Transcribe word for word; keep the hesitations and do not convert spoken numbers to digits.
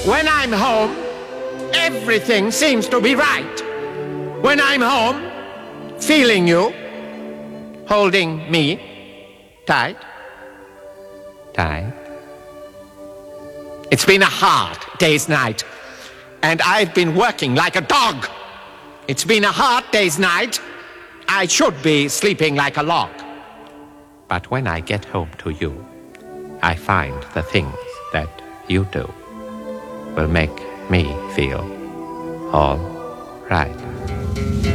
When I'm home, everything seems to be right. When I'm home, feeling you, holding me tight, tight. It's been a hard day's night, and I've been working like a dog. It's been a hard day's night. I should be sleeping like a log. But when I get home to you, I find the things that you do will make me feel all right.